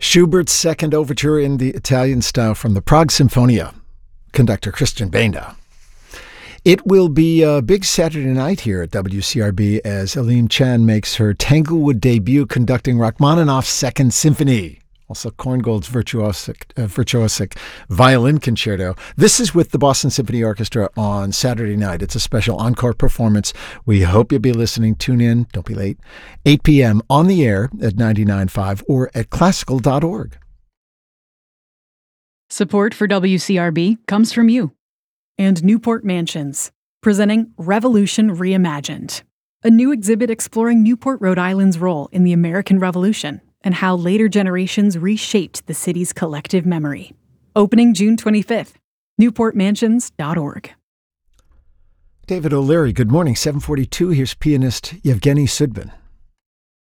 Schubert's Second Overture in the Italian style from the Prague Sinfonia. Conductor Christian Benda. It will be a big Saturday night here at WCRB as Aleem Chan makes her Tanglewood debut conducting Rachmaninoff's Second Symphony. Also Korngold's virtuosic violin concerto. This is with the Boston Symphony Orchestra on Saturday night. It's a special encore performance. We hope you'll be listening. Tune in. Don't be late. 8 p.m. on the air at 99.5 or at classical.org. Support for WCRB comes from you. And Newport Mansions, presenting Revolution Reimagined, a new exhibit exploring Newport, Rhode Island's role in the American Revolution and how later generations reshaped the city's collective memory. Opening June 25th, newportmansions.org. David O'Leary, good morning. 7:42. Here's pianist Yevgeny Sudbin.